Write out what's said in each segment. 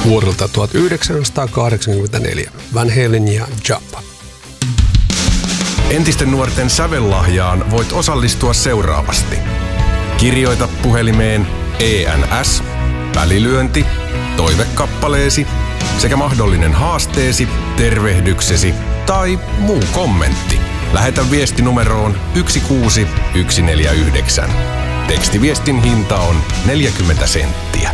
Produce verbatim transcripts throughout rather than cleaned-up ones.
vuodelta tuhatyhdeksänsataakahdeksankymmentäneljä. Van Halen ja Jump. Entisten nuorten sävellahjaan voit osallistua seuraavasti. Kirjoita puhelimeen E N S, välilyönti, toivekappaleesi sekä mahdollinen haasteesi, tervehdyksesi tai muu kommentti. Lähetä viesti numeroon yksi kuusi yksi neljä yhdeksän. Tekstiviestin hinta on neljäkymmentä senttiä.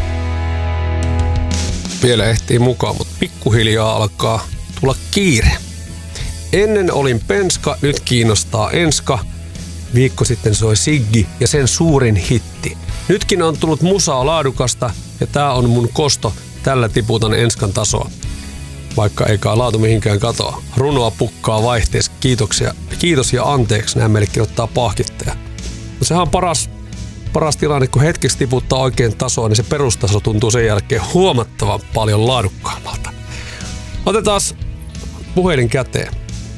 Vielä ehtii mukaan, mutta pikkuhiljaa alkaa tulla kiire. Ennen olin penska, nyt kiinnostaa enska. Viikko sitten soi Siggi ja sen suurin hitti. Nytkin on tullut musaa laadukasta ja tää on mun kosto. Tällä tiputan enskan tasoa. Vaikka eikä laatu mihinkään katoa. Runoa pukkaa vaihteessa. Kiitoksia. Kiitos ja anteeksi. Näin meille kirjoittaa pahkittaja. No sehän on paras, paras tilanne, kun hetkeksi tiputtaa oikein tasoa, niin se perustaso tuntuu sen jälkeen huomattavan paljon laadukkaammalta. Otetaan puhelin käteen.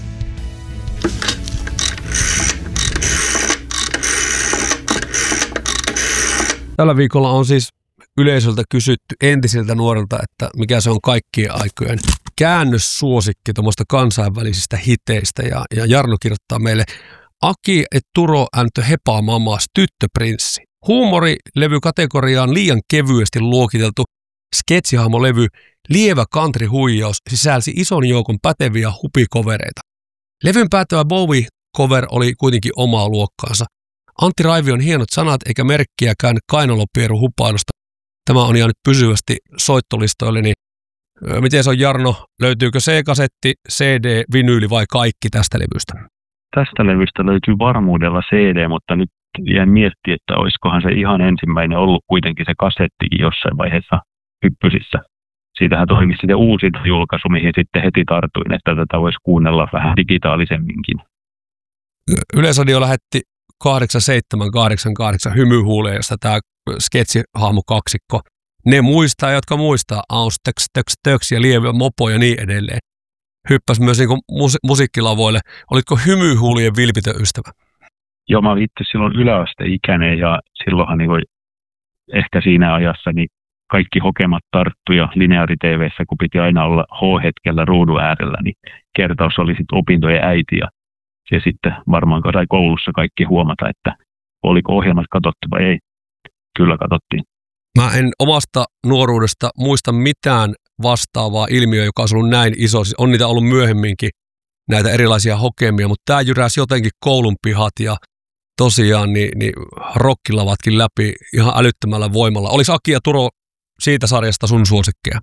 Tällä viikolla on siis yleisöltä kysytty entisiltä nuorilta, että mikä se on kaikkien aikojen käännössuosikki tuommoista kansainvälisistä hiteistä. Ja, ja Jarno kirjoittaa meille Aki et Turo äntö hepa mamas tyttöprinssi. Huumorilevykategoriaan liian kevyesti luokiteltu sketsihahmolevy Lievä country-huijaus sisälsi ison joukon päteviä hupikovereita. Levyn päättävä Bowie-cover oli kuitenkin omaa luokkaansa. Antti Raivion hienot sanat eikä merkkiäkään kainalopieru hupailusta. Tämä on jäänyt pysyvästi soittolistoille, niin miten se on, Jarno? Löytyykö C-kasetti, C D, vinyyli vai kaikki tästä levystä? Tästä levystä löytyy varmuudella C D, mutta nyt jään miettiä, että olisikohan se ihan ensimmäinen ollut kuitenkin se kasettikin jossain vaiheessa hyppysissä. Siitähän toimi sitten uusi julkaisu, mihin sitten heti tartuin, että tätä voisi kuunnella vähän digitaalisemminkin. Yleisradio lähetti kahdeksan seitsemän kahdeksan kahdeksan hymyhuuleen, josta tämä sketsihahmo kaksikko. Ne muistaa, jotka muistaa Aus, töks, töks, töks ja Lievä mopo ja niin edelleen. Hyppäsi myös niin mus- musiikkilavoille. Olitko hymyhuulien vilpitön ystävä? Joo, mä olin itse silloin yläasteikäinen ja silloinhan niin ehkä siinä ajassa niin kaikki hokemat tarttui ja lineaari-tv:ssä, kun piti aina olla H-hetkellä ruudun äärellä, niin kertaus oli sitten opintojen äiti ja ja sitten varmaan sai koulussa kaikki huomata, että oliko ohjelmat katsottu vai ei. Kyllä katsottiin. Mä en omasta nuoruudesta muista mitään vastaavaa ilmiöä, joka olisi ollut näin iso. Siis on niitä ollut myöhemminkin, näitä erilaisia hokemia, mutta tämä jyräsi jotenkin koulun pihat ja tosiaan niin, niin rockilavatkin läpi ihan älyttömällä voimalla. Oliko Aki ja Turo siitä sarjasta sun suosikkeja?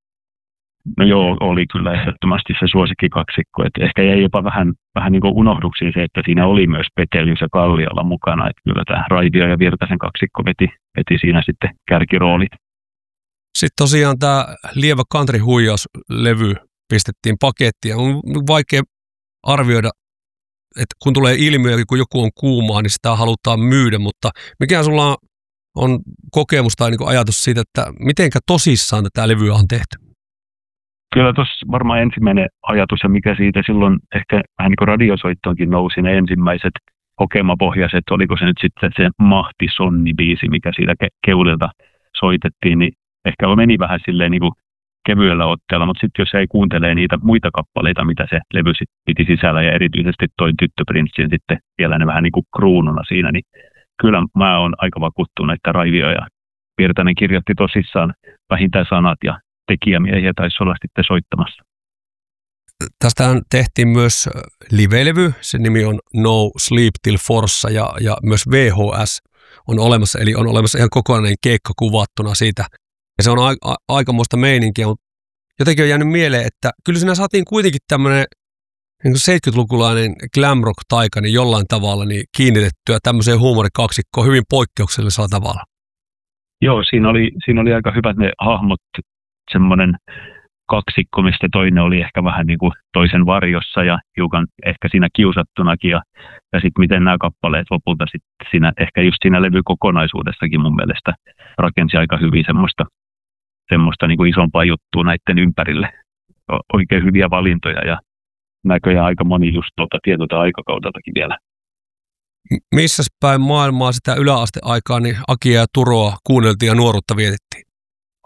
No joo, oli kyllä ehdottomasti se suosikkikaksikko. Et ehkä jäi jopa vähän, vähän niin kuin unohduksiin se, että siinä oli myös Petelius ja Kalliola mukana. Et kyllä tämä Raivio ja Virtasen kaksikko veti, veti siinä sitten kärkiroolit. Sitten tosiaan tämä Lievä country-huijauslevy pistettiin pakettiin. On vaikea arvioida, että kun tulee ilmiö, kun joku on kuumaa, niin sitä halutaan myydä. Mutta mikä sulla on kokemus tai niin kuin ajatus siitä, että mitenkä tosissaan tätä levyä on tehty? Kyllä tuossa varmaan ensimmäinen ajatus, ja mikä siitä silloin ehkä vähän niin kuin radiosoittoonkin nousi, ne ensimmäiset hokemapohjaiset, oliko se nyt sitten se Mahti Sonni-biisi, mikä siitä ke- keulilta soitettiin, niin ehkä meni vähän silleen niin kuin kevyellä otteella, mutta sitten jos ei kuuntele niitä muita kappaleita, mitä se levy piti sisällä, ja erityisesti toi Tyttöprinssin sitten vielä ne vähän niin kuin kruununa siinä, niin kyllä mä oon aika vakuuttunut, että Raivio ja Virtanen kirjoitti tosissaan vähintään sanat, ja tekijämiehiä taisi olla sitten soittamassa. Tästähän tehtiin myös live-levy, sen nimi on No Sleep Till Forssa ja, ja myös V H S on olemassa, eli on olemassa ihan kokonainen keikka kuvattuna siitä. Ja se on a- a- aikamoista meininkiä, mutta jotenkin on jäänyt mieleen, että kyllä siinä saatiin kuitenkin tämmöinen niin seitsemänkymmentälukulainen glam rock taika niin jollain tavalla niin kiinnitettyä tämmöiseen huumorikaksikkoon hyvin poikkeuksellisella tavalla. Joo, siinä oli, siinä oli aika hyvät ne hahmot, semmoinen kaksikko, mistä toinen oli ehkä vähän niin kuin toisen varjossa ja hiukan ehkä siinä kiusattunakin. Ja, ja sitten miten nämä kappaleet lopulta sitten siinä, ehkä just siinä levykokonaisuudessakin mun mielestä rakensi aika hyvin semmoista, semmoista niin kuin isompaa juttua näiden ympärille. Oikein hyviä valintoja ja näköjään aika moni just tuolta tietolta aikakaudeltakin vielä. Missäs päin maailmaa sitä yläasteaikaa niin Akia ja Turoa kuunneltiin ja nuoruutta vietettiin?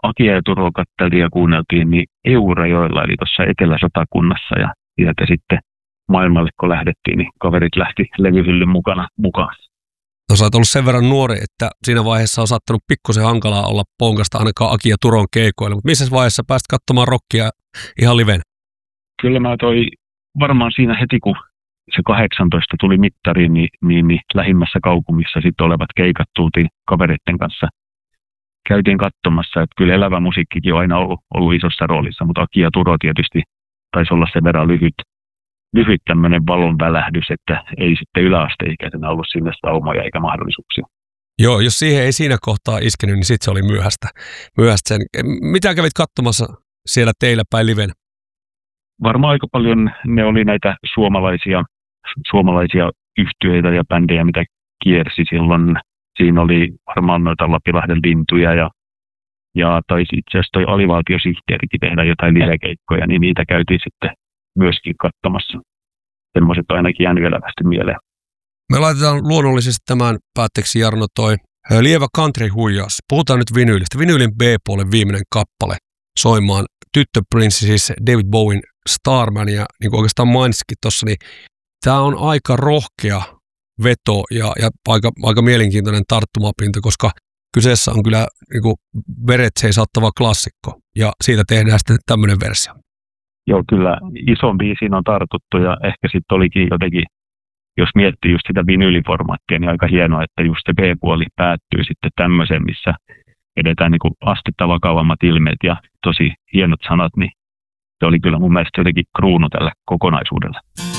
Akia ja Turo katteltiin ja kuunneltiin, niin Eurajoella, eli tuossa Etelä-Satakunnassa, ja sieltä sitten maailmalle, kun lähdettiin, niin kaverit lähti levyhyllyn mukana mukaan. No sä oot ollut sen verran nuori, että siinä vaiheessa on saattanut pikkusen hankalaa olla ponkasta ainakaan Aki ja Turon keikoilla, mutta missä vaiheessa pääsit katsomaan rockia ihan liven? Kyllä mä toi varmaan siinä heti, kun se kahdeksantoista tuli mittariin, niin, niin, niin lähimmässä kaupungissa sitten olevat keikat tultiin kavereiden kanssa. Käytiin katsomassa, että kyllä elävä musiikkikin on aina ollut, ollut isossa roolissa, mutta Aki ja Turo tietysti taisi olla sen verran lyhyt, lyhyt tämmöinen valon välähdys, että ei sitten yläasteikäisenä ollut sinne saumoja eikä mahdollisuuksia. Joo, jos siihen ei siinä kohtaa iskenyt, niin sitten se oli myöhäistä. myöhäistä sen. Mitä kävit katsomassa siellä teillä päin liven? Varmaan aika paljon ne oli näitä suomalaisia, suomalaisia yhtyeitä ja bändejä, mitä kiersi silloin. Siinä oli varmaan noita Lapilahden lintuja ja, ja taisi itse asiassa toi alivaltiosihteerikin tehdä jotain livekeikkoja, niin niitä käytiin sitten myöskin katsomassa. Semmoiset ainakin jäänyt elävästi mieleen. Me laitetaan luonnollisesti tämän päätteeksi, Jarno, toi lievä country-huijaus. Puhutaan nyt vinyylistä. Vinyylin B-puolen viimeinen kappale soimaan tyttöprinssi, siis David Bowen Starman, ja niin kuin oikeastaan mainitsikin tuossa, niin tämä on aika rohkea veto ja, ja aika, aika mielenkiintoinen tarttumapinta, koska kyseessä on kyllä niin kuin veret seisauttava klassikko, ja siitä tehdään sitten tämmöinen versio. Joo, kyllä ison biisiin on tartuttu, ja ehkä sitten olikin jotenkin, jos miettii just sitä vinyyliformaattia, niin aika hienoa, että just se B-puoli päättyy sitten tämmöiseen, missä edetään niin kuin astetta vakavammat ilmeet ja tosi hienot sanat, niin se oli kyllä mun mielestä jotenkin kruunu tällä kokonaisuudella.